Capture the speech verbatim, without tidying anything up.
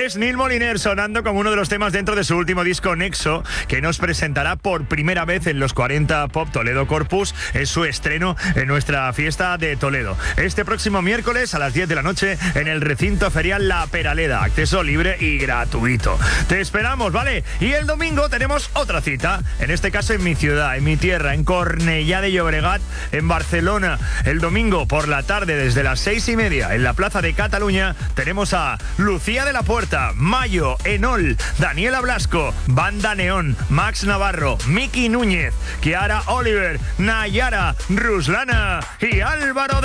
Es Neil Moliner sonando como uno de los temas dentro de su último disco Nexo, que nos presentará por primera vez en los cuarenta Pop Toledo Corpus. Es su estreno en nuestra fiesta de Toledo. Este próximo miércoles a las diez de la noche en el recinto ferial La Peraleda. Acceso libre y gratuito. Te esperamos, ¿vale? Y el domingo tenemos otra cita. En este caso en mi ciudad, en mi tierra, en Cornellá de Llobregat, en Barcelona. El domingo por la tarde desde las seis y media en la Plaza de Cataluña tenemos a Lucía de la Puerta, Mayo, Enol, Daniela Blasco, Banda Neón, Max Navarro, Miki Núñez, Kiara Oliver, Nayara, Ruslana y Álvaro